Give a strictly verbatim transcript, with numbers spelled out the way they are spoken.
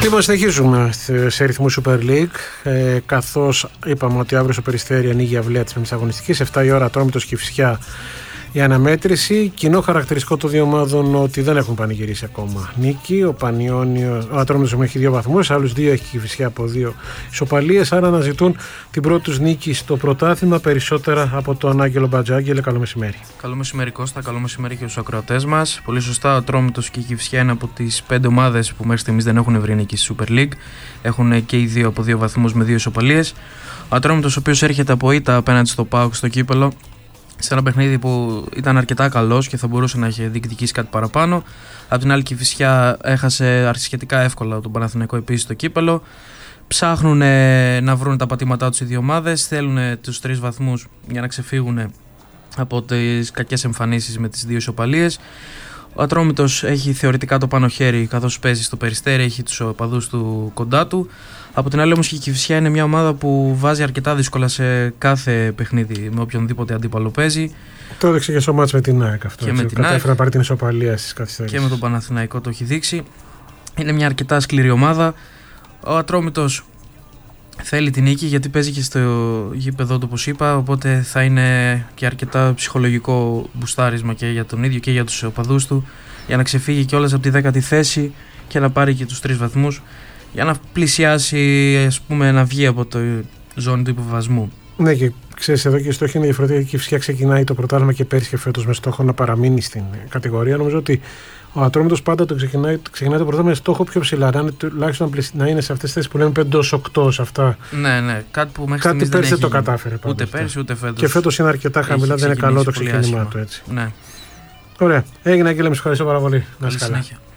Λοιπόν, συνεχίζουμε σε ρυθμού Super League. Ε, καθώς είπαμε ότι αύριο στο Περιστέρι ανοίγει η αυλαία της αγωνιστικής, εφτά η ώρα, Ατρόμητος Κηφισιά η αναμέτρηση. Κοινό χαρακτηριστικό των δύο ομάδων ότι δεν έχουν πανηγυρίσει ακόμα νίκη. Ο, Πανιώνιος, ο Ατρόμητος έχει δύο βαθμούς, άλλους δύο έχει Κηφισιά από δύο ισοπαλίες. Άρα αναζητούν την πρώτη τους νίκη στο πρωτάθλημα, περισσότερα από τον Άγγελο Μπατζάγγελε. Καλό μεσημέρι. Καλό μεσημέρι, Κώστα. Καλό μεσημέρι και στους ακροατές μας. Πολύ σωστά, ο Ατρόμητος και η Κηφισιά είναι από τις πέντε ομάδες που μέχρι στιγμής δεν έχουν βρει νίκη στη Super League. Έχουν και οι δύο από δύο βαθμούς με δύο ισοπαλίες. Ο Ατρόμητος, ο οποίος έρχεται από ήττα απέναντι στο ΠΑΟΚ στο κύπελο, σε ένα παιχνίδι που ήταν αρκετά καλός και θα μπορούσε να έχει διεκδικήσει κάτι παραπάνω. Απ' την άλλη, η Κηφισιά έχασε σχετικά εύκολα τον Παναθηναϊκό επίσης στο κύπελο. Ψάχνουν να βρουν τα πατήματά τους οι δύο ομάδες. Θέλουν τους τρεις βαθμούς για να ξεφύγουν από τις κακές εμφανίσεις με τις δύο ισοπαλίες. Ο Ατρόμητος έχει θεωρητικά το πάνω χέρι, καθώς παίζει στο Περιστέρι, έχει τους οπαδούς του κοντά του. Από την άλλη όμως η Κηφισιά είναι μια ομάδα που βάζει αρκετά δύσκολα σε κάθε παιχνίδι με οποιονδήποτε αντίπαλο παίζει. Το έδειξε και στο μάτς με την ΑΕΚ αυτό. Και έτσι, με την κατάφερε να πάρει την ισοπαλία στις καθυστερήσεις. Και με τον Παναθηναϊκό το έχει δείξει. Είναι μια αρκετά σκληρή ομάδα. Ο Ατρόμητος θέλει την νίκη γιατί παίζει και στο γήπεδο του, όπως είπα, οπότε θα είναι και αρκετά ψυχολογικό μπουστάρισμα και για τον ίδιο και για τους οπαδούς του, για να ξεφύγει κιόλας από τη δέκατη θέση και να πάρει και τους τρεις βαθμούς, για να πλησιάσει, ας πούμε, να βγει από το ζώνη του υποβασμού. Ναι, και ξέρεις, εδώ και η στόχη είναι διαφορετική. Η Κηφισιά ξεκινάει το πρωτάθλημα και πέρυσι και φέτος με στόχο να παραμείνει στην κατηγορία. Νομίζω ότι ο Ατρόμητος πάντα το ξεκινάει, ξεκινάει το πρωτάθλημα με στόχο πιο ψηλά. Να είναι, τουλάχιστον να είναι σε αυτές τις θέσεις που λέμε πέντε έως οκτώ. Αυτά. Ναι, ναι. Κάτι που μέχρι κάτι στιγμής δεν το κατάφερε. Ούτε πέρυσι ούτε φέτος. Και φέτος είναι αρκετά χαμηλά, δεν είναι καλό το ξεκίνημά του έτσι. Ναι. Ωραία. Έγινε, Άγγελε, με ευχαριστώ πάρα πολύ. Να είσαι καλά.